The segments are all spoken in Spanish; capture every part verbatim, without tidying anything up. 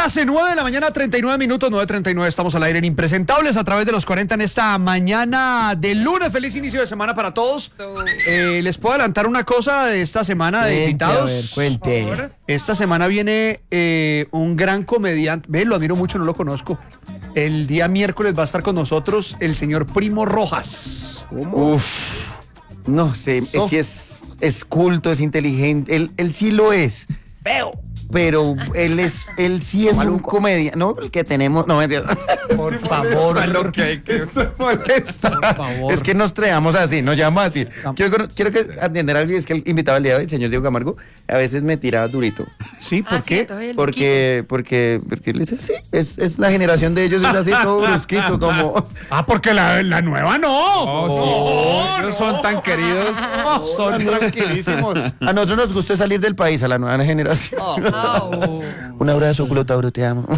hace? nueve de la mañana, treinta y nueve minutos, nueve treinta y nueve, estamos al aire en Impresentables a través de los cuarenta en esta mañana de lunes. Feliz inicio de semana para todos. Eh, les puedo adelantar una cosa de esta semana de Cuente, invitados. a ver, cuente. Esta semana viene eh, un gran comediante, ve, lo admiro mucho, no lo conozco. El día miércoles va a estar con nosotros el señor Primo Rojas. Uf, no sé, si es, es culto, es inteligente, él, él sí lo es. Feo. Pero él es, él sí es un comedia, no el que tenemos, no mentira. Por favor, lo que hay que se molesta. Por favor. Es que nos traemos así, nos llamamos así. Quiero, quiero que atender a alguien, es que el invitado al día de hoy, el señor Diego Camargo, a veces me tiraba durito. Sí, ¿por Ah, qué? sí, el Porque, porque, porque él dice, sí, es, es la generación de ellos, es así todo brusquito, como. Ah, porque la, la nueva no. Oh, sí. Ellos son tan queridos. Oh, son tranquilísimos. A nosotros nos gusta salir del país, a la nueva generación. Oh. Un abrazo, culo Tauro, te amo.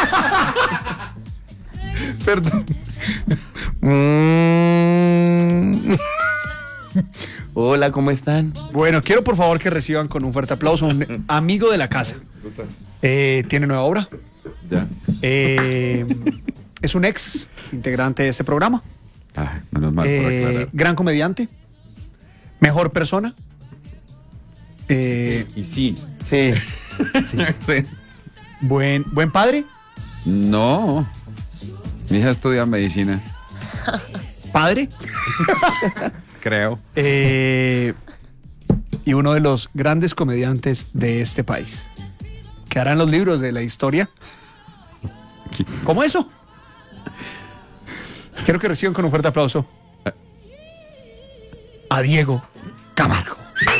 Perdón. Mm. Hola, ¿cómo están? Bueno, quiero por favor que reciban con un fuerte aplauso a un amigo de la casa. Eh, ¿Tiene nueva obra? Ya. Eh, es un ex integrante de este programa. Ay, menos mal por Eh, aclarar. gran comediante. Mejor persona. Eh, Y sí. Sí. Sí. buen, buen padre. No. Mi hija estudia medicina, Padre. creo. Eh, y uno de los grandes comediantes de este país. Que harán los libros de la historia. ¿Cómo eso? Quiero que reciban con un fuerte aplauso a Diego Camargo.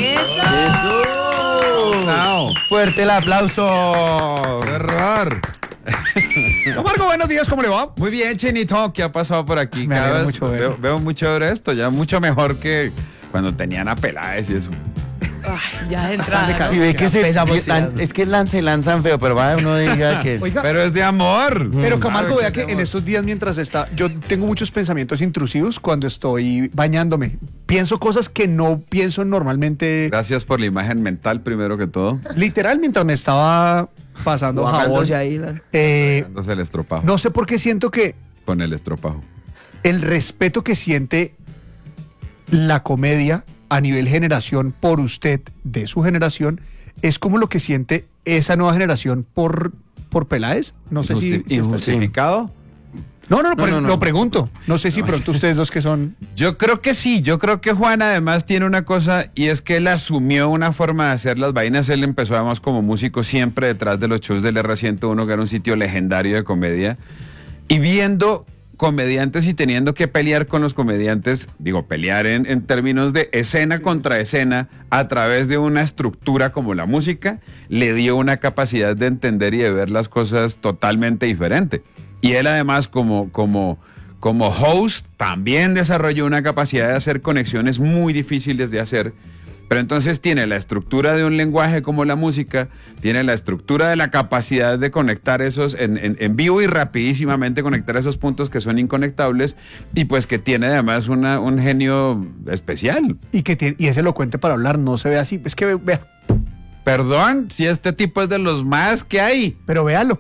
¡Chao! Fuerte el aplauso. ¡Qué error! Camargo, buenos días, ¿cómo le va? Muy bien, Chinito, ¿qué ha pasado por aquí? Me Cada alegra vez mucho verlo. veo, veo mucho ver esto, ya mucho mejor que cuando tenían a Peláez y eso. Ya de Bastante entrada. ¿no? Y ve que se, Empezamos que lan- es que lan- se lanzan feo, pero va uno diga que. Oiga, Pero es de amor. pero Camargo, ¿Sabe vea es que de en amor? estos días mientras está, yo tengo muchos pensamientos intrusivos cuando estoy bañándome. Pienso cosas que no pienso normalmente. Gracias por la imagen mental, primero que todo. Literal, mientras me estaba pasando jabón. Bajándose ahí, la- Eh, Dándose el estropajo. no sé por qué siento que Con el estropajo. el respeto que siente la comedia a nivel generación por usted de su generación es como lo que siente esa nueva generación por, por Peláez. No sé si, Injusti- si está- ¿Injustificado? No, no, no, No, pero no, no. lo pregunto. No sé si pronto ustedes dos que son... Yo creo que sí, yo creo que Juan además tiene una cosa y es que él asumió una forma de hacer las vainas, él empezó además como músico siempre detrás de los shows del R ciento uno, que era un sitio legendario de comedia, y viendo comediantes y teniendo que pelear con los comediantes, digo, pelear en, en términos de escena contra escena a través de una estructura como la música, le dio una capacidad de entender y de ver las cosas totalmente diferente. Y él además como, como, como host también desarrolló una capacidad de hacer conexiones muy difíciles de hacer. Pero entonces tiene la estructura de un lenguaje como la música, tiene la estructura de la capacidad de conectar esos en, en, en vivo y rapidísimamente conectar esos puntos que son inconectables y pues que tiene además una, un genio especial. Y que tiene, y es elocuente para hablar, no se ve así. Es que ve- vea, Perdón, si este tipo es de los más que hay. pero véalo.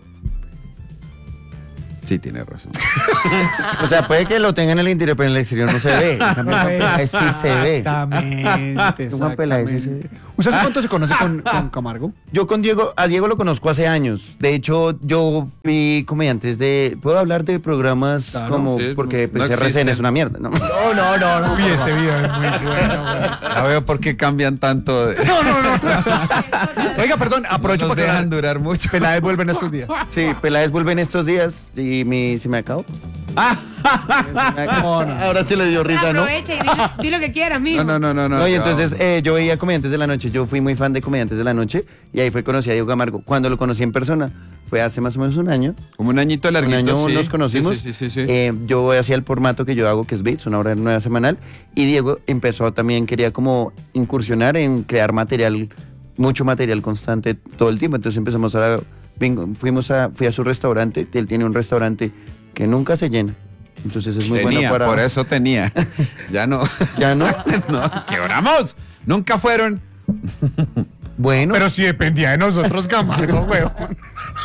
Sí, tiene razón. O sea, puede que lo tengan en el interior, pero en el exterior no se ve. En cambio, Juan Peláez sí se ve. Exactamente. Juan Peláez sí se exactamente. ve. ¿Usted hace cuánto se conoce con, con Camargo? Yo con Diego, a Diego lo conozco hace años. De hecho, yo vi comediantes de. ¿Puedo hablar de programas Claro, como.? sí, porque no pues, R C N existen. es una mierda, ¿no? No, no, no, no. Uy, ese video es muy bueno. Ya veo por qué cambian tanto. De... No, no, no. Oiga, perdón, aprovecho No nos para que dejan durar mucho. Peláez vuelve en estos días. Sí, Peláez vuelve en estos días y mi, se me acabó. Ahora sí le dio risa, ¿no? Aprovecha y di, di lo que quieras, mijo. No, no, no, no. No, y no. entonces eh, yo veía Comediantes de la Noche, yo fui muy fan de Comediantes de la Noche y ahí fue conocí a Diego Camargo. Cuando lo conocí en persona, fue hace más o menos un año. Como un añito Un larguito, año sí. nos conocimos. Sí, sí, sí, sí, sí. Eh, yo hacía el formato que yo hago, que es Beats, una hora nueva semanal. Y Diego empezó también, quería como incursionar en crear material, mucho material constante todo el tiempo. Entonces empezamos a, vengo, fuimos a, fui a su restaurante, él tiene un restaurante que nunca se llena. Entonces es muy tenía, bueno para... por eso tenía. Ya no. ¿Ya no? No, quebramos. Nunca fueron. Bueno. Pero si dependía de nosotros, Camargo, weón.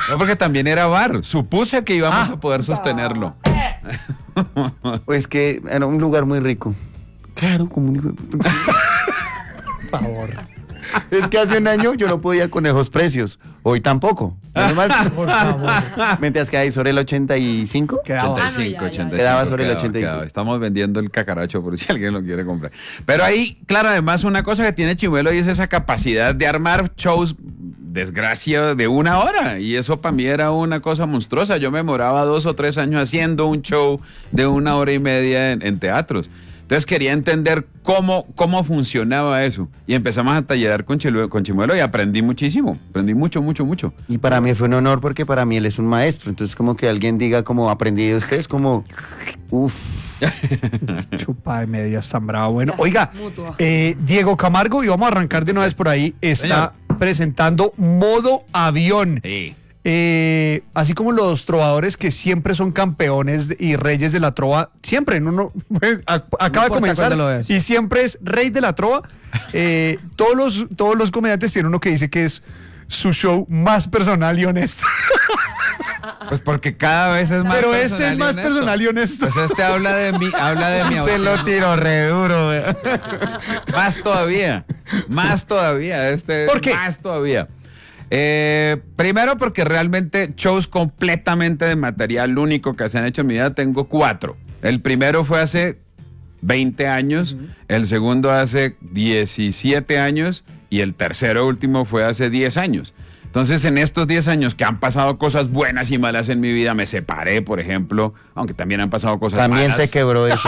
No, porque también era bar. Supuse que íbamos a poder sostenerlo. Pues que era un lugar muy rico. Claro, como un hijo de puta. Por favor. Es que hace un año yo no podía con esos precios. Hoy tampoco. Menos mal. Por favor. Mientras que ahí sobre el ochenta y cinco. Quedaba. Ah, no, ya, ya, ya. ochenta y cinco, Quedaba sobre el quedaba, ochenta y cinco. quedaba. Estamos vendiendo el cacaracho por si alguien lo quiere comprar. Pero ahí, claro, además una cosa que tiene Chimuelo y es esa capacidad de armar shows, desgracia, de una hora. Y eso para mí era una cosa monstruosa. Yo me demoraba dos o tres años haciendo un show de una hora y media en, en teatros. Entonces quería entender cómo, cómo funcionaba eso. Y empezamos a tallerar con, Chilu- con Chimuelo y aprendí muchísimo. Aprendí mucho, mucho, mucho. Y para mí fue un honor porque para mí él es un maestro. Entonces como que alguien diga como aprendí de usted es como, uff. Chupa de medias tan bravo. Bueno, Ya, oiga, mutua. eh, Diego Camargo, y vamos a arrancar de una vez por ahí, está presentando Modo Avión. Sí. Eh, así como los trovadores que siempre son campeones y reyes de la trova, siempre, no, no, pues, a- acaba de importa comenzar cuándo lo veas. y siempre es rey de la trova. Eh, todos los, todos los comediantes tienen uno que dice que es su show más personal y honesto. Pues porque cada vez es más Pero personal este es y más honesto. personal y honesto. Pues este habla de mi, habla de mi Se lo autismo. tiro re duro, vea. Más todavía, más todavía, este ¿Por qué? más todavía. Eh, primero porque realmente shows completamente de material único que se han hecho en mi vida tengo cuatro. El primero fue hace veinte años, el segundo hace diecisiete años y el tercero último fue hace diez años. Entonces, en estos diez años que han pasado cosas buenas y malas en mi vida, me separé, por ejemplo, aunque también han pasado cosas También malas. se quebró eso.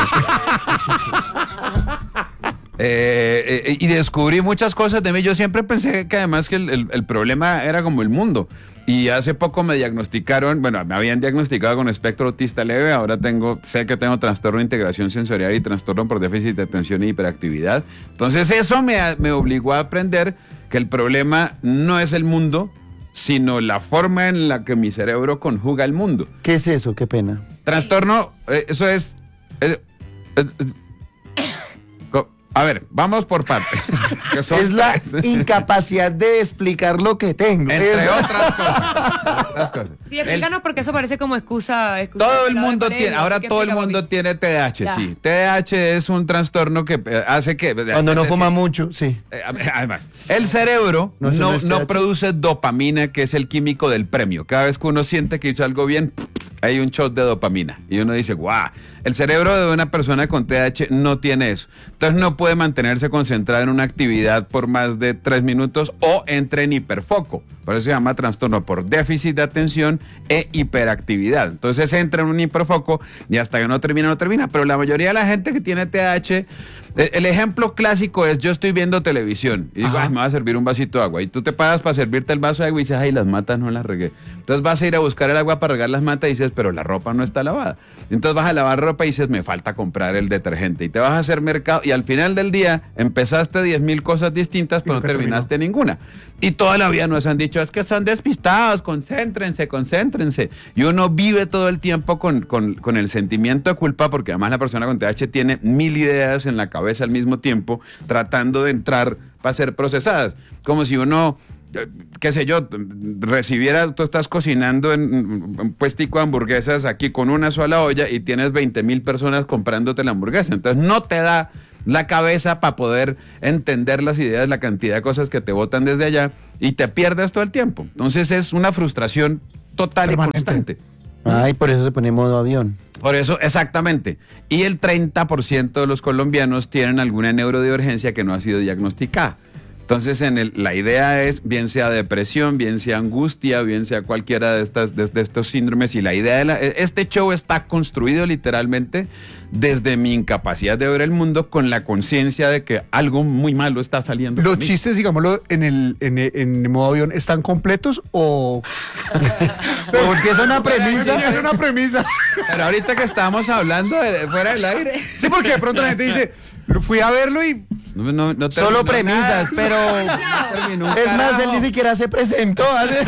Eh, eh, y descubrí muchas cosas de mí. Yo siempre pensé que además que el, el- el problema era como el mundo. Y hace poco me diagnosticaron, bueno, me habían diagnosticado con espectro autista leve, ahora tengo, sé que tengo trastorno de integración sensorial y trastorno por déficit de atención y hiperactividad. Entonces eso me, me obligó a aprender que el problema no es el mundo, sino la forma en la que mi cerebro conjuga el mundo. ¿Qué es eso? Qué pena. Trastorno, eh, eso es... eh, eh, eh, co- a ver, vamos por partes. Que son Es la tres. incapacidad de explicar lo que tengo. Entre Eso. otras cosas. otras cosas. Sí, explícanos porque eso parece como excusa. excusa Todo el pelada de mundo colegio, tiene, ahora así que todo el explica, mundo papi. tiene T D A H, Ya. sí. T D A H es un trastorno que eh, hace que... Cuando no es fuma decir, mucho, sí. eh, Además, el cerebro No, no, eso no es no T D A H. produce dopamina, que es el químico del premio. Cada vez que uno siente que hizo algo bien, hay un shot de dopamina. Y uno dice, guau, el cerebro de una persona con T D A H no tiene eso. Entonces no puede mantenerse concentrado en una actividad por más de tres minutos o entra en hiperfoco. Por eso se llama trastorno por déficit de atención e hiperactividad. Entonces entra en un hiperfoco y hasta que no termina, no termina. Pero la mayoría de la gente que tiene T D A H, eh, el ejemplo clásico es yo estoy viendo televisión y digo, Ajá. ay, me va a servir un vasito de agua. Y tú te paras para servirte el vaso de agua y dices, ay, las matas no las regué. Entonces vas a ir a buscar el agua para regar las matas y dices, pero la ropa no está lavada. Entonces vas a lavar ropa y dices, me falta comprar el detergente. Y te vas a hacer mercado y al final del día empezaste diez mil cosas distintas, pero no nunca terminaste ninguna. Y toda la vida nos han dicho, es que son despistados, concéntrense, concéntrense. Y uno vive todo el tiempo con, con, con el sentimiento de culpa, porque además la persona con T D A H tiene mil ideas en la cabeza al mismo tiempo, tratando de entrar para ser procesadas. Como si uno, eh, qué sé yo, recibiera, tú estás cocinando en un puestico de hamburguesas aquí con una sola olla y tienes veinte mil personas comprándote la hamburguesa. Entonces no te da la cabeza para poder entender las ideas, la cantidad de cosas que te botan desde allá y te pierdes todo el tiempo. Entonces es una frustración total Permanente. y constante. Ay, por eso se pone modo avión. Por eso, exactamente. Y el treinta por ciento de los colombianos tienen alguna neurodivergencia que no ha sido diagnosticada. Entonces, en el, la idea es, bien sea depresión, bien sea angustia, bien sea cualquiera de, estas, de, de estos síndromes. Y la idea de la, este show está construido literalmente desde mi incapacidad de ver el mundo con la conciencia de que algo muy malo está saliendo. ¿Los de mí. chistes, digámoslo, en el, en, el- en el modo avión están completos o...? Porque es una Sí, premisa. es una premisa. Pero ahorita que estábamos hablando de, fuera del aire. Sí, porque de pronto la gente dice, fui a verlo y... No, no, no Solo terminó premisas, nada. pero... No terminó un Es más, él carajo. ni siquiera se presentó. ¿hace?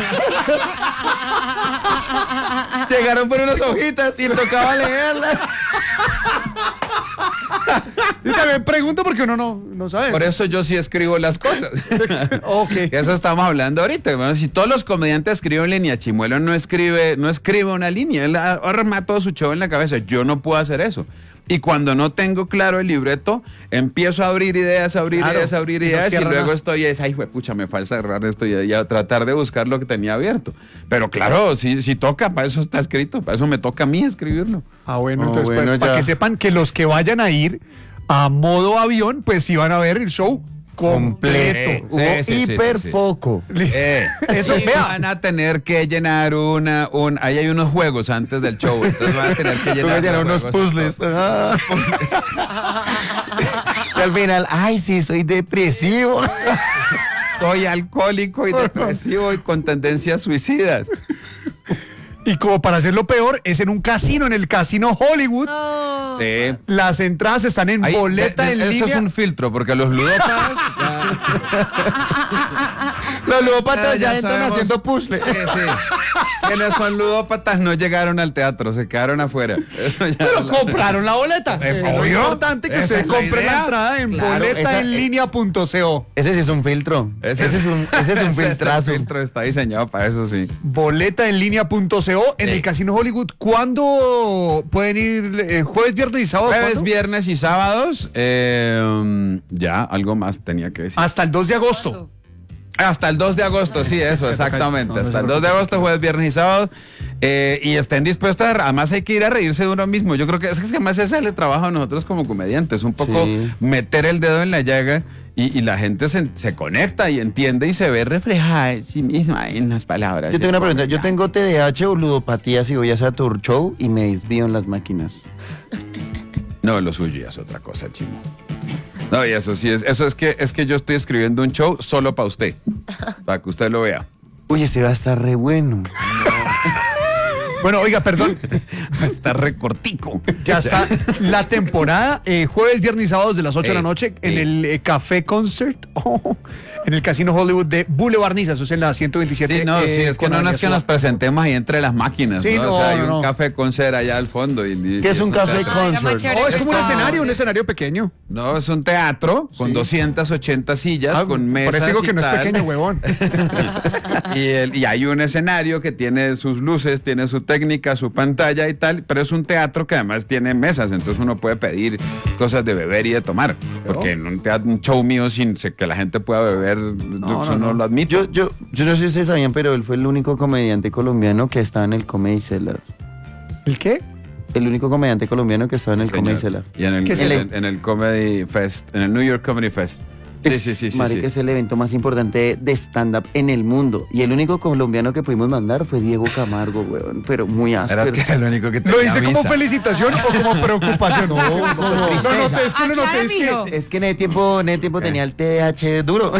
Llegaron por unas hojitas y tocaba leerlas. Y también pregunto porque uno no, no sabe. Por eso yo sí escribo las cosas. Ok. Eso estamos hablando ahorita. Bueno, si todos los comediantes escriben línea, Chimuelo no escribe, no escribe una línea, él arma todo su show en la cabeza. Yo no puedo hacer eso. Y cuando no tengo claro el libreto, empiezo a abrir ideas, a abrir Claro, ideas, a abrir y no ideas, y cierra luego nada. estoy, es, ay, pucha, me falta cerrar esto y, y a tratar de buscar lo que tenía abierto. Pero claro, si, si toca, para eso está escrito, para eso me toca a mí escribirlo. Ah, bueno, Oh, entonces, bueno, pues, para ya. que sepan que los que vayan a ir a modo avión, pues sí van a ver el show completo. Hubo Sí, sí, sí, sí, hiperfoco. Eh, Eso, y vea. van a tener que llenar una, un, ahí hay unos juegos antes del show, entonces van a tener que llenar Llenar unos juegos. puzzles. Ah. Y al final, ay, sí, soy depresivo. Soy alcohólico y depresivo y con tendencias suicidas. Y como para hacerlo peor, es en un casino, en el Casino Hollywood. Oh. Sí. Las entradas están en Ahí, boleta de- de- en eso línea. es un filtro, porque los ludópatas Los ludópatas ya ya entran sabemos. haciendo puzzles. Sí, sí. Quienes son ludópatas no llegaron al teatro, se quedaron afuera. Eso ya Pero lo- compraron la boleta. Eh, Es lo obvio. importante que Esa ustedes es la compren la idea. entrada en Claro, boleta esa- en línea punto co. Ese sí es un filtro. Ese, es un, ese es un ese filtrazo. filtro está diseñado para eso, sí. Boleta en línea punto co en Sí. el Casino Hollywood. ¿Cuándo pueden ir? Eh, ¿Jueves, viernes y sábado? Jueves, ¿cuándo? viernes y sábados. eh, um, ya, algo más tenía que decir. Hasta el dos de agosto. Hasta el dos de agosto, sí, eso, exactamente. No, no se Hasta el dos de agosto, jueves, viernes y sábado. Eh, y estén dispuestos a... Además hay que ir a reírse de uno mismo. Yo creo que es que además ese es el trabajo a nosotros como comediantes. Un poco Sí. meter el dedo en la llaga y, y la gente se, se conecta y entiende y se ve reflejada en sí misma en las palabras. Yo tengo una pregunta. Yo Ya. tengo T D A H o ludopatía si voy a hacer tour show y me desvío en las máquinas. No, lo suyo ya es otra cosa, chino. No, y eso sí es... Eso es que, es que yo estoy escribiendo un show solo para usted. Para que usted lo vea. Uy, ese va a estar re bueno. Bueno, oiga, perdón. Está recortico. Ya está la temporada, eh, jueves, viernes y sábado desde las ocho de la Eh, noche en eh. el eh, Café Concert, oh, en el Casino Hollywood de Boulevard Niza, eso es en la ciento veintisiete. Sí, no, eh, sí, es que con no Avenida es que nos Suba. presentemos ahí entre las máquinas, Sí, ¿no? no, O sea, hay no, un no. café con cera allá al fondo. Y, y- ¿Qué es y un café teatro. Ay, era más concert? chévere Oh, es como un que escenario, un estaba. escenario pequeño. No, es un teatro con Sí. doscientas ochenta sillas, Ah, con mesas. por eso digo y que no es tal. pequeño, huevón. y, el- y hay un escenario que tiene sus luces, tiene su técnica, su pantalla y tal, pero es un teatro que además tiene mesas, entonces uno puede pedir cosas de beber y de tomar. Porque en un, teatro, un show mío sin se- que la gente pueda beber, no, eso no, no. lo admito. Yo, yo, yo no sé si ustedes sabían, pero él fue el único comediante colombiano que estaba en el Comedy Cellar. ¿El qué? El único comediante colombiano que estaba en el Señor. Comedy Cellar. Y en el, ¿Qué es en, eso? el, en el Comedy Fest, en el New York Comedy Fest. Sí, Es- sí, sí, sí. marica, sí. es el evento más importante de stand-up en el mundo. Y el único colombiano que pudimos mandar fue Diego Camargo, weón. Pero muy áspero. Era que era el único que tenía ¿Lo dice como visa. felicitación o como preocupación? No, no, no, tristeza. no, te- es que no, no, Aclara, te- es que- mijo. Es que en ese tiempo, en ese tiempo tenía el T D A H duro.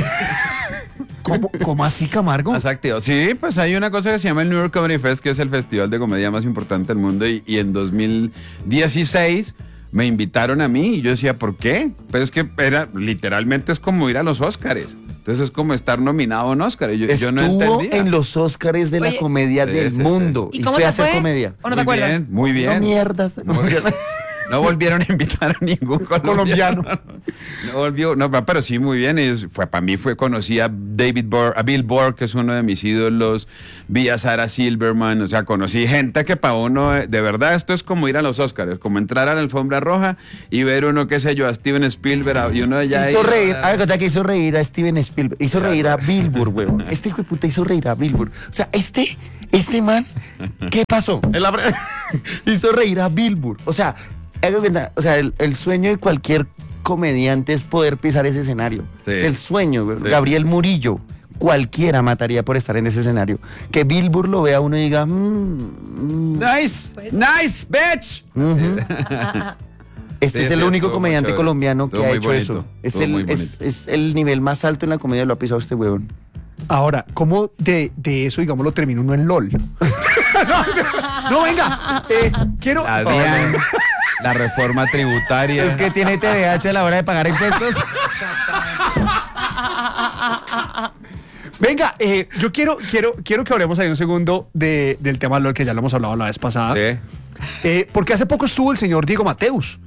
¿Cómo, cómo así, Camargo? Exacto. Sí, pues hay una cosa que se llama el New York Comedy Fest, que es el festival de comedia más importante del mundo. Y, y en dos mil dieciséis me invitaron a mí y yo decía, ¿por qué? Pues es que era, literalmente es como ir a los Óscares. Entonces es como estar nominado a un Óscar. Y yo, yo no Estuvo entendía. en los Óscares de la Oye, comedia sí, del sí, sí. mundo. ¿Y cómo fue te a hacer fue? comedia. ¿O no te muy acuerdas? bien, muy bien. No mierdas. Muy bien. No volvieron a invitar a ningún colombiano. Colombiano. No volvió, no, pero sí muy bien. Y fue para mí fue conocí a David Borg, a Bill Borg, que es uno de mis ídolos. Vi a Sarah Silverman, o sea, conocí gente que para uno, eh, de verdad, esto es como ir a los Óscares, como entrar a la alfombra roja y ver uno, qué sé yo, a Steven Spielberg a- y uno de allá. Hizo ahí, reír, ah, haga cuenta que hizo reír a Steven Spielberg, hizo reír a Billboard, weón. Este hijo de puta hizo reír a Billboard. O sea, este, este man, ¿qué pasó? En la- hizo reír a Billboard. O sea, haga cuenta, o sea, el, el sueño de cualquier comediante es poder pisar ese escenario. Sí. Es el sueño, weón. Sí. Gabriel Murillo. Cualquiera mataría por estar en ese escenario. Que Billboard lo vea a uno y diga, mmm, mm, Nice, Pues- nice, bitch. ujú. Este Sí, es el sí, único estuvo muy comediante chévere. colombiano que Estuvo ha muy hecho bonito. eso. Es Estuvo muy el, es, bonito. es el nivel más alto en la comedia, lo ha pisado este huevón. Ahora, ¿cómo de, de eso, digamos, lo termina uno en LOL? no, venga, eh, quiero... La DIAN, la reforma tributaria. Es que tiene T D A H a la hora de pagar impuestos. Venga, eh, yo quiero, quiero, quiero que hablemos ahí un segundo de, del tema LOL, que ya lo hemos hablado la vez pasada. Sí. Eh, porque hace poco estuvo el señor Diego Mateus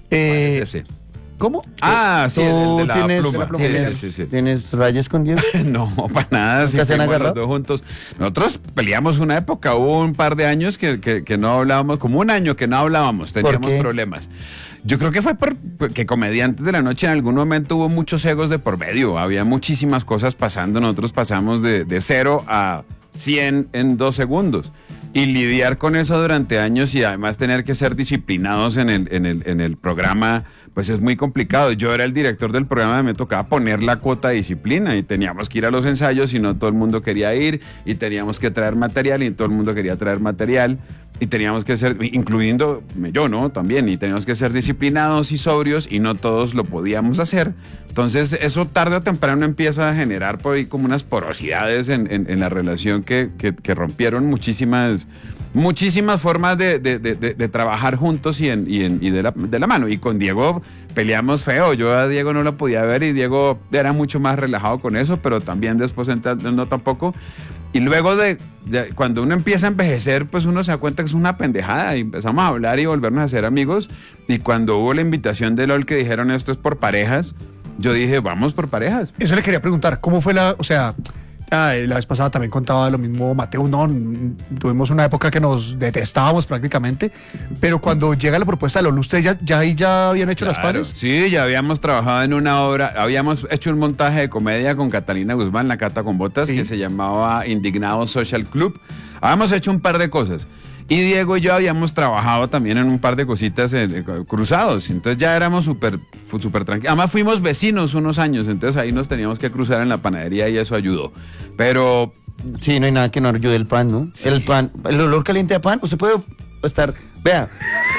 Eh, Ese. ¿Cómo? Ah, sí, ¿Tú el de la tienes, pluma. Sí, tienes- sí, sí, sí. ¿Tienes rayas con Diego? No, para nada. Sí, ¿Nunca se han fuimos los agarrado? dos juntos. Nosotros peleamos una época, hubo un par de años que, que- que no hablábamos, como un año que no hablábamos, teníamos qué? problemas. Yo creo que fue porque Comediantes de la Noche en algún momento hubo muchos egos de por medio, había muchísimas cosas pasando, nosotros pasamos de, de cero a cien en dos segundos. Y lidiar con eso durante años y además tener que ser disciplinados en el, en el, en el programa, pues es muy complicado. Yo era el director del programa, me tocaba poner la cuota de disciplina y teníamos que ir a los ensayos y no todo el mundo quería ir y teníamos que traer material y todo el mundo quería traer material y teníamos que ser, incluyendo yo, ¿no? También, y teníamos que ser disciplinados y sobrios y no todos lo podíamos hacer. Entonces eso tarde o temprano empieza a generar por ahí como unas porosidades en, en, en la relación que, que, que rompieron muchísimas, muchísimas formas de, de, de, de, de trabajar juntos y, en, y, en, y de, la, de la mano. Y con Diego peleamos feo, yo a Diego no lo podía ver y Diego era mucho más relajado con eso, pero también después no tampoco. Y luego de, de cuando uno empieza a envejecer, pues uno se da cuenta que es una pendejada y empezamos a hablar y volvernos a ser amigos. Y cuando hubo la invitación de LOL que dijeron esto es por parejas, yo dije, vamos por parejas. Eso le quería preguntar, ¿cómo fue la, o sea, ah, la vez pasada también contaba lo mismo Mateo, no, n- tuvimos una época que nos detestábamos prácticamente, pero cuando llega la propuesta de LOL, ¿ustedes ya, ya ahí ya habían hecho las Claro, paces? Sí, ya habíamos trabajado en una obra, habíamos hecho un montaje de comedia con Catalina Guzmán, la Cata con Botas, Sí. que se llamaba Indignado Social Club. Habíamos hecho un par de cosas. Y Diego y yo habíamos trabajado también en un par de cositas eh, eh, cruzados. Entonces ya éramos súper fu- súper tranquilos. Además fuimos vecinos unos años, entonces ahí nos teníamos que cruzar en la panadería y eso ayudó. Pero Sí, no hay nada que no ayude el pan, ¿no? El pan, el olor caliente a pan, usted puede estar, vea,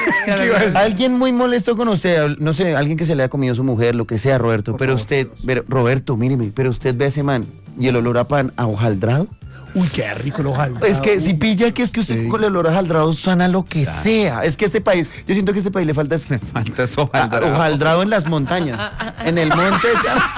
alguien muy molesto con usted, no sé, alguien que se le ha comido su mujer, lo que sea, Roberto, Por pero favor, usted, Dios. pero, Roberto, míreme, pero usted ve a ese man y el olor a pan a hojaldrado. Uy, qué rico el hojaldrado. Es que si pilla que es que usted Sí. con el olor a hojaldrado suena lo que sea. Es que este país, yo siento que este país le falta es, falta eso. a- hojaldrado. hojaldrado en las montañas. En el monte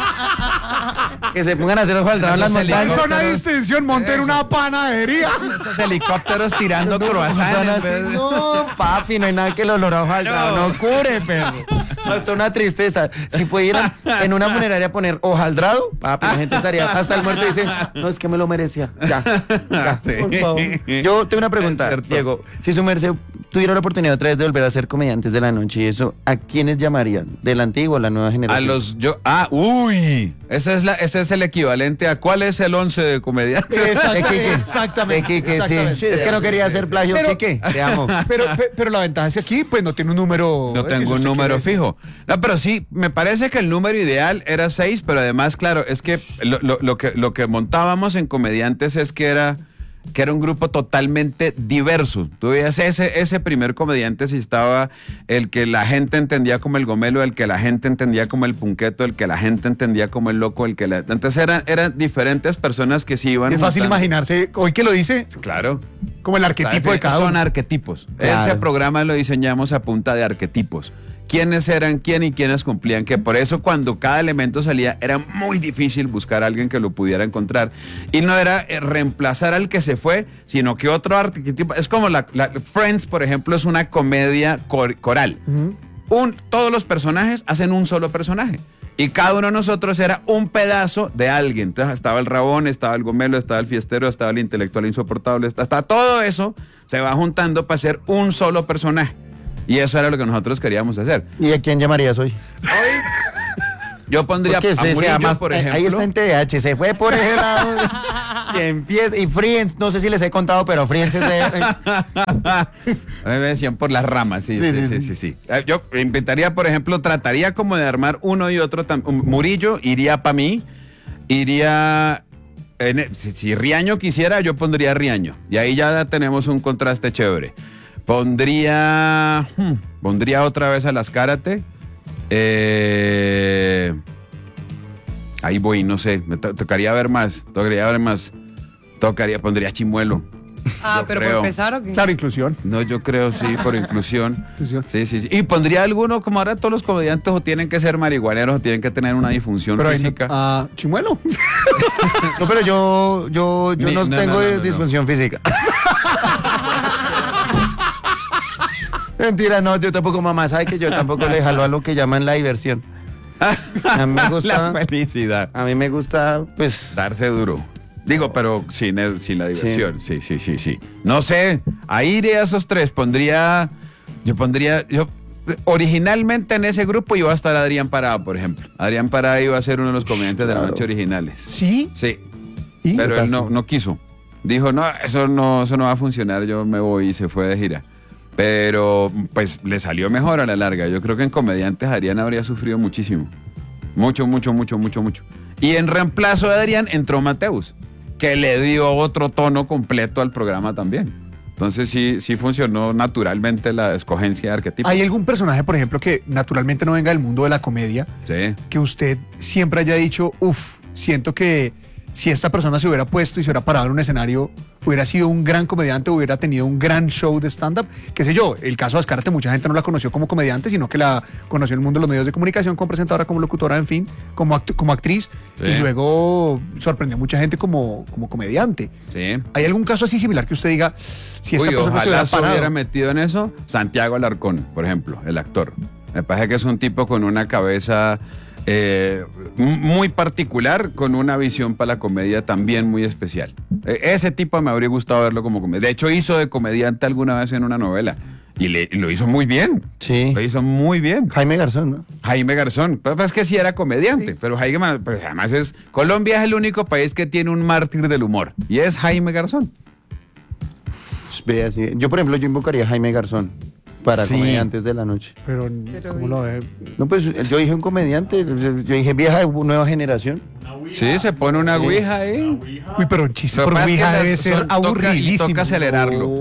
ya- que se pongan a hacer hojaldrado en las Esos montañas. En zona de distinción, monten una panadería. Esos helicópteros tirando croissants. en vez de- No, papi, no hay nada que el olor a hojaldrado no, No. cure, perro. Hasta una tristeza. Si pudieran en una funeraria a poner hojaldrado, papi, la gente estaría hasta el muerto y dice, no, es que me lo merecía. Ya, ya, Sí. por favor. Yo tengo una pregunta, Es cierto. Diego. Si su merced tuviera la oportunidad otra vez de volver a ser Comediantes de la Noche y eso, ¿a quiénes llamarían? ¿De la antigua o la nueva A generación? los yo ah uy ese es la ese es el equivalente a ¿cuál es el once de comediantes? Exacta- De Quique. Exactamente. De Quique, sí. exactamente. Es que no quería hacer plagio. Pero- Quique, te amo. Pero, pe- pero la ventaja es que aquí, pues no tiene un número. No eh, tengo eso un sí número quiere decir. fijo. No, pero sí, me parece que el número ideal era seis, pero además, claro, es que lo, lo- lo que lo que montábamos en Comediantes es que era que era un grupo totalmente diverso. Tú veías ese, ese primer comediante si estaba el que la gente entendía como el gomelo, el que la gente entendía como el punqueto, el que la gente entendía como el loco, el que la... Entonces eran, eran diferentes personas que se iban Es fácil juntando. imaginarse, hoy que lo dice, Claro. como el arquetipo de cada Son uno. arquetipos. Claro. Ese programa lo diseñamos a punta de arquetipos. Quiénes eran quién y quiénes cumplían qué. Por eso cuando cada elemento salía era muy difícil buscar a alguien que lo pudiera encontrar. Y no era eh, reemplazar al que se fue, sino que otro arquetipo. Es como la, la- Friends, por ejemplo, es una comedia cor- coral. Ujú. Un, todos los personajes hacen un solo personaje. Y cada uno de nosotros era un pedazo de alguien. Entonces estaba el rabón, estaba el gomelo, estaba el fiestero, estaba el intelectual insoportable. Hasta, hasta todo eso se va juntando para ser un solo personaje. Y eso era lo que nosotros queríamos hacer. ¿Y a quién llamarías hoy? Yo pondría Porque a se- se Murillo, llama- por eh, ejemplo. Ahí está en T D A H, se fue por ese lado. Y empieza, y Friends, no sé si les he contado, pero Friends es de... A mí me decían por las ramas, sí, sí, sí, sí, sí. Eh, Yo inventaría, por ejemplo, trataría como de armar uno y otro. tam- um, Murillo iría para mí, iría... en e- si, si Riaño quisiera, yo pondría Riaño. Y ahí ya tenemos un contraste chévere. Pondría... hmm, pondría otra vez a las Karate. Eh, ahí voy, no sé. Me to- tocaría ver más. Tocaría ver más. Tocaría, pondría Chimuelo. Ah, Yo pero creo. por pesar o qué? Claro, inclusión. No, yo creo sí, por inclusión. Inclusión. Sí, sí, sí. Y pondría alguno, como ahora todos los comediantes o tienen que ser marihuaneros o tienen que tener una disfunción Pero ahí no- física. ah, Chimuelo. No, pero yo, yo, yo Ni- no, no, tengo no, no, no, disfunción física. Mentira, no, yo tampoco, mamá, sabe que yo tampoco le jalo a lo que llaman la diversión. A mí me gusta, La felicidad. a mí me gusta, pues, Darse duro. Digo, pero sin, el- sin la diversión. Sí. sí, sí, sí, sí. No sé, ahí iría a esos tres. Pondría, yo pondría, yo originalmente en ese grupo iba a estar Adrián Parada, por ejemplo. Adrián Parada iba a ser uno de los comediantes de la claro. noche originales. ¿Sí? Sí, ¿Y? pero ¿Qué él pasó? no, no quiso. Dijo, no, eso no, eso no va a funcionar, yo me voy y se fue de gira. Pero pues le salió mejor a la larga. Yo creo que en comediantes Adrián habría sufrido muchísimo. Mucho, mucho, mucho, mucho, mucho. Y en reemplazo de Adrián entró Mateus, que le dio otro tono completo al programa también. Entonces sí, sí funcionó naturalmente la escogencia de arquetipos. ¿Hay algún personaje, por ejemplo, que naturalmente no venga del mundo de la comedia, Sí. que usted siempre haya dicho, uff, siento que si esta persona se hubiera puesto y se hubiera parado en un escenario, hubiera sido un gran comediante, hubiera tenido un gran show de stand-up? Qué sé yo, el caso de Azcárate, mucha gente no la conoció como comediante, sino que la conoció en el mundo de los medios de comunicación, como presentadora, como locutora, en fin, como, act- como actriz, Sí. y luego sorprendió a mucha gente como, como comediante. Sí. ¿Hay algún caso así similar que usted diga, si esta Uy, persona se ojalá hubiera se parado? hubiera metido en eso. Santiago Alarcón, por ejemplo, el actor. Me parece que es un tipo con una cabeza eh, m- muy particular, con una visión para la comedia también muy especial. Eh, ese tipo me habría gustado verlo como comedia. De hecho, hizo de comediante alguna vez en una novela. Y, le- y lo hizo muy bien. sí. Lo hizo muy bien. Jaime Garzón, ¿no? Jaime Garzón, pues es que sí era comediante, pero Jaime, pues además es, Colombia es el único país que tiene un mártir del humor, y es Jaime Garzón. Pues, ve así. Yo, por ejemplo, yo invocaría a Jaime Garzón para Sí. comediantes de la noche. Pero, Pero ¿cómo y- lo ve? No, pues yo dije un comediante, yo dije vieja nueva generación. Sí, se pone una ouija ahí. Uy, pero un chiste Lo que por pasa es que Ouija las- debe ser son- toca- aburridísimo. y toca acelerarlo.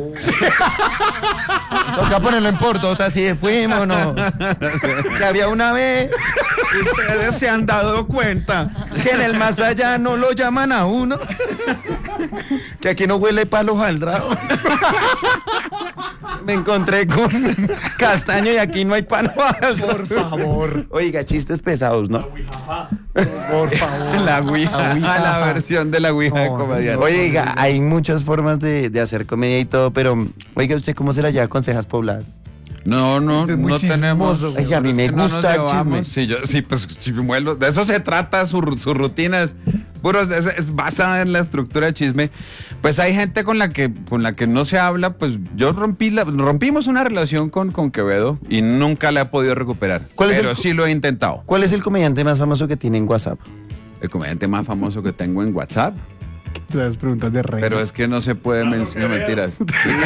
Toca ponerlo en porto, o sea, si fuimos, no. Que había una vez Ustedes se han dado cuenta. que en el más allá no lo llaman a uno. Que aquí no huele palo jaldrado. Me encontré con castaño y aquí no hay palo jaldrado. Por favor, Oiga, chistes pesados, ¿no? por favor. La ouija, ouija. la versión de la ouija de No, comediante. Oiga, hay muchas formas de, de hacer comedia y todo, pero oiga, ¿usted cómo se la lleva con cejas pobladas? No, no, Este es muy no tenemos. chismoso, güey. Ay, a mí es me que no nos gusta el llevamos. chisme. Sí, yo, sí, pues chimuelo. De eso se trata su, ru- su rutina. Es, puro, es, es basada en la estructura del chisme. Pues hay gente con la que, con la que no se habla. Pues yo rompí la, rompimos una relación con, con Quevedo y nunca la he podido recuperar. ¿Cuál es pero el co- sí lo he intentado. ¿Cuál es el comediante más famoso que tiene en WhatsApp? El comediante más famoso que tengo en WhatsApp. Las preguntas de rey. Pero es que no se puede mencionar mentiras.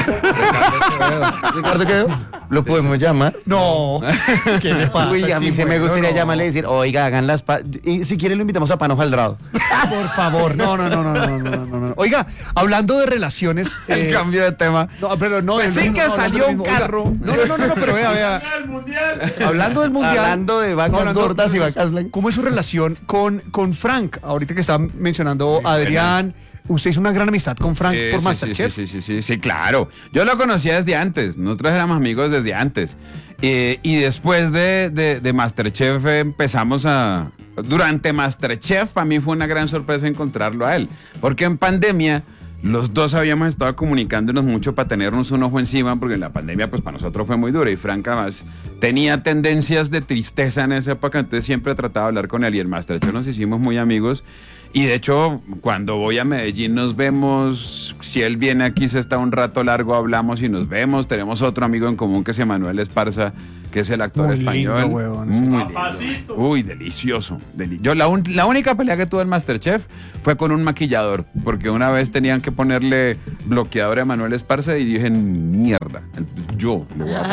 Ricardo Quevedo, ¿lo podemos llamar? No. ¿Qué le pasa? Uy, a mí se me Chimuelo? gustaría No. llamarle y decir, oiga, hagan las... pa-". Y si quieren lo invitamos a Pano Jaldrado. Por favor. No, no, no, no, no, no, no, no, no. Oiga, hablando de relaciones. El eh, cambio de tema. No, pero no. Pensé no, que no, salió hablando un del mismo. carro. Oiga, No, no, no, no, no, pero vea, vea. Hablando del mundial. Hablando de vacas hablando- gordas y vacas blancas. ¿Cómo es su relación con, con Frank? Ahorita que está mencionando a Adrián, usted hizo una gran amistad con Frank Sí, por sí, Masterchef. Sí, sí, sí, sí, sí, claro. Yo lo conocía desde antes. Nosotros éramos amigos desde antes. Eh, y después de, de- de Masterchef eh, empezamos a... Durante Masterchef para mí fue una gran sorpresa encontrarlo a él. Porque en pandemia los dos habíamos estado comunicándonos mucho para tenernos un ojo encima, porque la pandemia pues para nosotros fue muy dura y Frank además tenía tendencias de tristeza en esa época, entonces siempre trataba de hablar con él y en Masterchef nos hicimos muy amigos. Y de hecho, cuando voy a Medellín nos vemos, si él viene aquí se está un rato largo, hablamos y nos vemos. Tenemos otro amigo en común que se llama Manuel Esparza, que es el actor Muy español. lindo, huevón. Muy lindo. Uy, delicioso. Deli- Yo la, un- la única pelea que tuve en Masterchef fue con un maquillador, porque una vez tenían que ponerle bloqueador a Manuel Esparza y dije, mierda, entonces yo le voy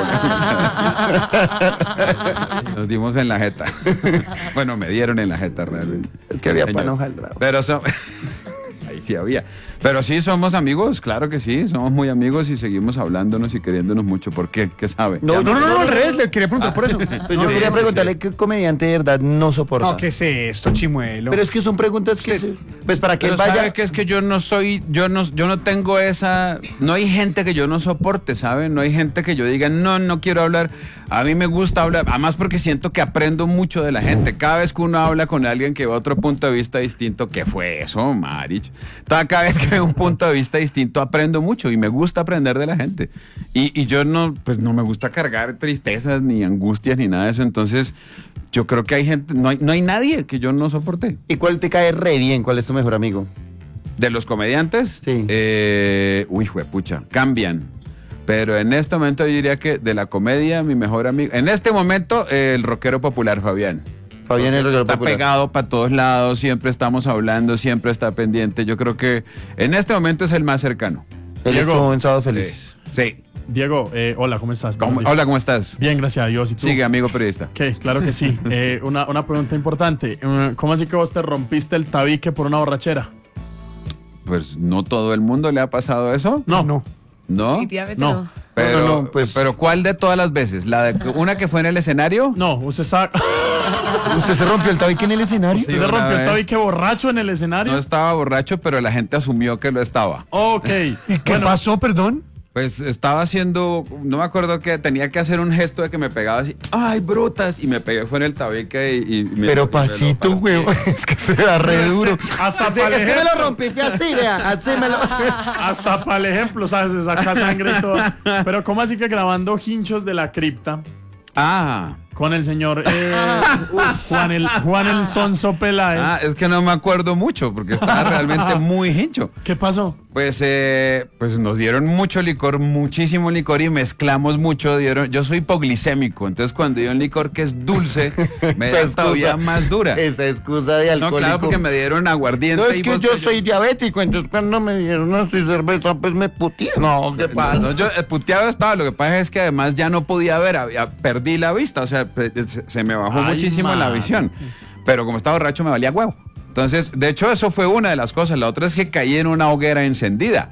a poner. Nos dimos en la jeta. Bueno, me dieron en la jeta realmente. Es que había Señor. Pano Jaldrado. Pero so- ahí sí había. Pero sí somos amigos, claro que sí, somos muy amigos y seguimos hablándonos y queriéndonos mucho. ¿Por qué? ¿Qué sabe? No, No, no, no, no, al revés, le quería preguntar por eso. Pues No, yo no, quería sí, preguntarle qué comediante de verdad no soporta. No, ¿qué es esto, Chimuelo? Pero es que son preguntas que... se- Pues para que Pero él vaya... sabe que es que yo no soy, yo no, yo no tengo esa, no hay gente que yo no soporte, ¿sabe? No hay gente que yo diga, no, no quiero hablar. A mí me gusta hablar, además porque siento que aprendo mucho de la gente. Cada vez que uno habla con alguien que ve otro punto de vista distinto, ¿qué fue eso, Marich? Toda- Cada vez que veo un punto de vista distinto aprendo mucho y me gusta aprender de la gente. Y, y yo no, pues no me gusta cargar tristezas ni angustias ni nada de eso. Entonces yo creo que hay gente, no hay, no hay nadie que yo no soporte. ¿Y cuál te cae re bien? ¿Cuál es tu mejor amigo? De los comediantes, Sí. eh, uy, juepucha, cambian. Pero en este momento yo diría que de la comedia, mi mejor amigo, en este momento, eh, el rockero popular, Fabián. Fabián el rockero Está popular. pegado para todos lados, siempre estamos hablando, siempre está pendiente. Yo creo que en este momento es el más cercano. Él Diego. estuvo en Sábado Felices. Sí. Diego, eh, hola, ¿cómo estás? ¿Cómo- Buenos días. hola, ¿cómo estás? Bien, gracias a Dios. ¿Y tú? Sigue, amigo periodista. ¿Qué? Claro que sí. Eh, una, una pregunta importante. Eh, ¿Cómo así que vos te rompiste el tabique por una borrachera? Pues no todo el mundo le ha pasado eso, No, No. ¿no? Definitivamente No. no. Pero, No, no, no, pues- pero ¿cuál de todas las veces? ¿La de que- una que fue en el escenario? No, usted sabe. ¿Usted se rompió el tabique en el escenario? ¿Usted Sí, se una rompió el vez. tabique borracho en el escenario? No estaba borracho, pero la gente asumió que lo estaba. Ok. ¿Qué Bueno, pasó, perdón? Pues estaba haciendo, no me acuerdo que tenía que hacer un gesto de que me pegaba así, ¡ay, brutas! Y me pegué, fue en el tabique y... y me- Pero y me lo pasito, partí. huevo. Es que se da re duro. Hasta Sí, para es el que me lo ejemplo, rompí, fue así, vea. Así me lo... hasta para el ejemplo, ¿sabes? Se saca sangre y todo. Pero ¿cómo así que grabando hinchos de la cripta Ah, con el señor eh, Juan el Juan el Sonso Peláez? ah, es que no me acuerdo mucho porque estaba realmente muy hincho. ¿Qué pasó? Pues, eh, pues nos dieron mucho licor, muchísimo licor y mezclamos mucho. Dieron, yo soy hipoglicémico, entonces cuando dieron licor que es dulce, me Esa da todavía excusa- más dura. Esa excusa de No, alcohólico. claro, porque me dieron aguardiente. No, es y que vodka, yo soy diabético, entonces cuando me dieron así cerveza, pues me puteé. No, ¿qué pasa? No, yo eh, puteado estaba, lo que pasa es que además ya no podía ver, había- perdí la vista, o sea, pe- se, se me bajó Ay, muchísimo la man. visión. Pero como estaba borracho me valía huevo. Entonces, de hecho, eso fue una de las cosas. La otra es que caí en una hoguera encendida.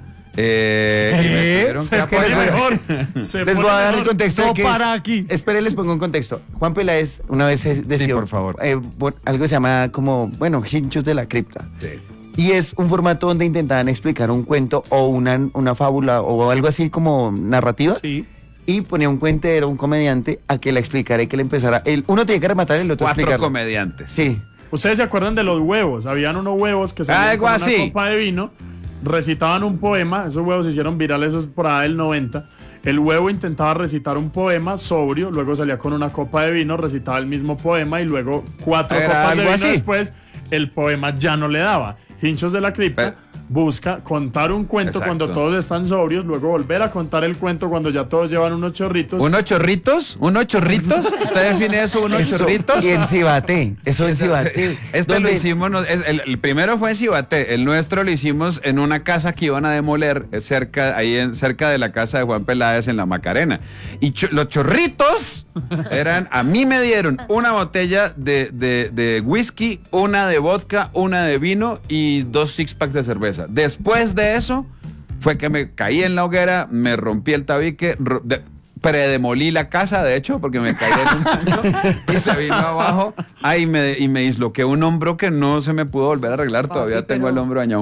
Eh, y me ¿Eh? tuvieron Es que que Pone les apagar. mejor. Se Les voy pone a dar el mejor. contexto de No que para es- aquí. Espere, les pongo un contexto. Juan Peláez una vez se- decidió... por favor. eh, bu- algo que se llama como, bueno, hinchos de la cripta. Sí. Y es un formato donde intentaban explicar un cuento o una, una fábula o algo así como narrativa. Sí. Y ponía un cuentero, un comediante, a que la explicara y que le empezara. El, uno tenía que rematar y el otro Cuatro explicar. comediantes. Sí. ¿Ustedes se acuerdan de los huevos? Habían unos huevos que salían Algo con así. una copa de vino, recitaban un poema, esos huevos se hicieron virales, esos por ahí del noventa. El huevo intentaba recitar un poema sobrio, luego salía con una copa de vino, recitaba el mismo poema y luego cuatro Era copas de algo vino así. después, el poema ya no le daba. Hinchos de la cripta Pero- busca contar un cuento Exacto. cuando todos están sobrios, luego volver a contar el cuento cuando ya todos llevan unos chorritos. ¿Unos chorritos? ¿Unos chorritos? ¿Usted define eso? ¿Unos Eso, chorritos? y en Cibaté. Eso en Cibaté. Este Donde- lo hicimos, no- es- el, el primero fue en Cibaté, el nuestro lo hicimos en una casa que iban a demoler, eh, cerca, ahí en, cerca de la casa de Juan Peláez en la Macarena. Y cho- los chorritos eran, a mí me dieron una botella de, de- de whisky, una de vodka, una de vino y dos six packs de cerveza. Después de eso, fue que me caí en la hoguera, me rompí el tabique, ro- de- predemolí la casa, de hecho, porque me caí en un baño y se vino abajo. Ay, me, y me disloqué un hombro que no se me pudo volver a arreglar. Papi, Todavía tengo pero- el hombro dañado.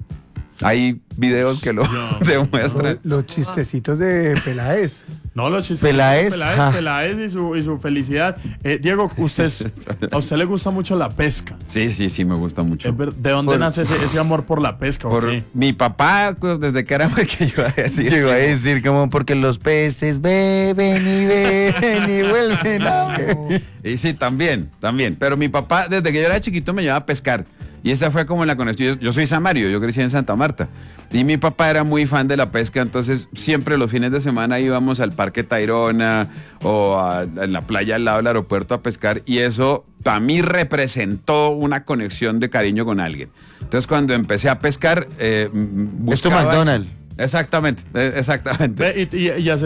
Hay videos que lo demuestran. Los chistecitos de Peláez. No, los chistes. Peláez, Peláez, ja. Peláez y, su, y su felicidad. Eh, Diego, usted, a usted le gusta mucho la pesca. Sí, sí, sí, me gusta mucho. Es ver- ¿De dónde Por- nace ese, ese amor por la pesca? o Por qué? mi papá, pues, desde que era pequeño, iba a decir. Llegó a decir como porque los peces beben y beben y vuelven a beber. Y sí, también, también. Pero mi papá, desde que yo era chiquito, me llevaba a pescar. Y esa fue como la conexión. Yo, yo soy samario, yo crecí en Santa Marta. Y mi papá era muy fan de la pesca, entonces siempre los fines de semana íbamos al Parque Tayrona o a, a la playa al lado del aeropuerto a pescar. Y eso para mí representó una conexión de cariño con alguien. Entonces cuando empecé a pescar, eh, Esto buscaba- McDonald's. Exactamente, eh, exactamente. Ve, y, y- y hace